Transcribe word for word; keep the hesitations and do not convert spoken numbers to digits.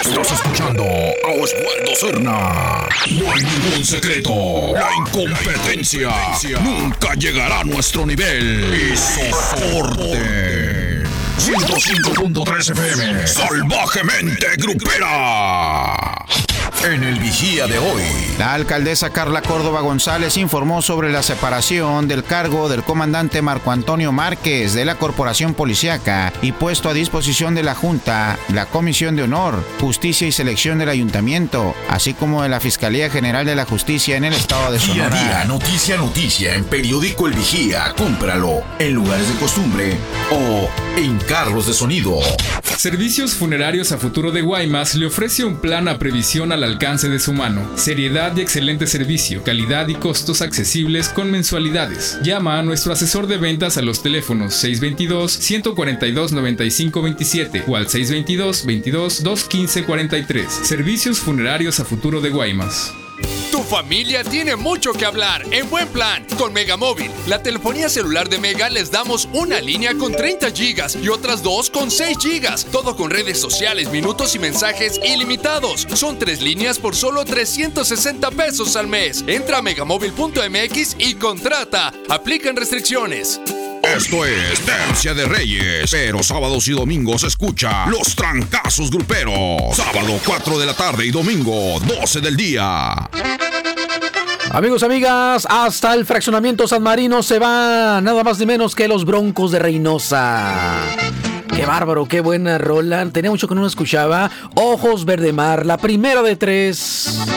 Estás escuchando a Osvaldo Serna. No hay ningún secreto. La incompetencia nunca llegará a nuestro nivel. Y soporte. ciento cinco punto tres F M. Salvajemente grupera. En el Vigía de hoy, la alcaldesa Carla Córdoba González informó sobre la separación del cargo del comandante Marco Antonio Márquez de la Corporación Policiaca y puesto a disposición de la Junta, la Comisión de Honor, Justicia y Selección del Ayuntamiento, así como de la Fiscalía General de la Justicia en el estado de Sonora. Día a día, noticia a noticia, en Periódico El Vigía. Cómpralo en lugares de costumbre o en carros de sonido. Servicios Funerarios a Futuro de Guaymas le ofrece un plan a previsión al alcance de su mano. Seriedad y excelente servicio, calidad y costos accesibles con mensualidades. Llama a nuestro asesor de ventas a los teléfonos seis dos dos, uno cuatro dos, nueve cinco dos siete o al seis dos dos, veintidós, dos quince cuarenta y tres. Servicios Funerarios a Futuro de Guaymas. Tu familia tiene mucho que hablar en Buen Plan con Megamóvil. La telefonía celular de Mega les damos una línea con treinta gigas y otras dos con seis gigas. Todo con redes sociales, minutos y mensajes ilimitados. Son tres líneas por solo trescientos sesenta pesos al mes. Entra a megamóvil punto m x y contrata. Aplican restricciones. Esto es Tercia de Reyes, pero sábados y domingos escucha Los Trancazos Gruperos. Sábado cuatro de la tarde y domingo doce del día. Amigos, amigas, hasta el fraccionamiento San Marino se va nada más ni menos que los Broncos de Reynosa. Qué bárbaro, qué buena rola. Tenía mucho que no escuchaba. Ojos Verde Mar, la primera de tres.